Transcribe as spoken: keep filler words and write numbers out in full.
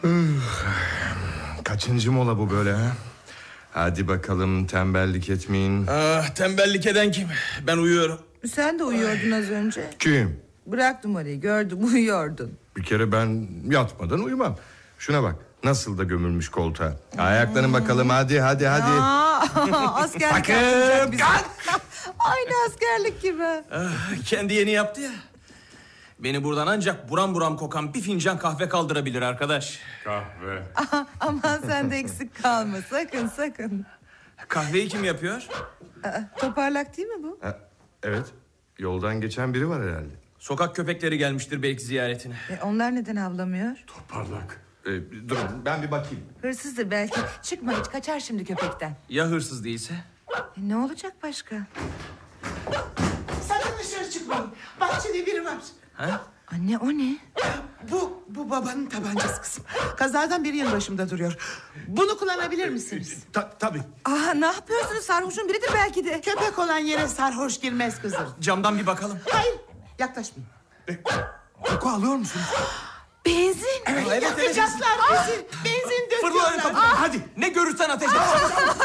Kaçıncı mola bu böyle ha? Hadi bakalım, tembellik etmeyin. Ah, tembellik eden kim? Ben uyuyorum. Sen de uyuyordun az önce. Kim? Bırak numarayı, gördüm uyuyordun. Bir kere ben yatmadan uyumam. Şuna bak, nasıl da gömülmüş koltuğa. Ayaklanın bakalım, hadi hadi hadi. Aa, askerlik Bakın, yapacak bize. kalk! Aynı askerlik gibi. Ah, kendi yeni yaptı ya. Beni buradan ancak buram buram kokan bir fincan kahve kaldırabilir arkadaş. Kahve. Aha, aman sen de eksik kalma, sakın sakın. Kahveyi kim yapıyor? Aa, toparlak değil mi bu? Ha, evet, yoldan geçen biri var herhalde. Sokak köpekleri gelmiştir belki ziyaretine. E, onlar neden avlamıyor? Toparlak. Ee, durun, ben bir bakayım. Hırsızdır belki. Çıkma hiç, kaçar şimdi köpekten. Ya hırsız değilse? E, ne olacak başka? Sakın dışarı çıkmayın. Bahçede biri var. Ha? Anne o ne? Bu, bu babanın tabancası kızım. Kazadan beri yanı başımda duruyor. Bunu kullanabilir misiniz? Ta, tabii. Aa, ne yapıyorsunuz? Sarhoşun biridir belki de. Köpek olan yere sarhoş girmez kızım. Camdan bir bakalım. Hayır, yaklaşmayın. Koku alıyor musunuz? Benzin. Evet, evet, evet. Yakacaklar bizi. Benzin Fırla döküyorlar. ön kapıdan. Hadi. Ne görürsen ateş et.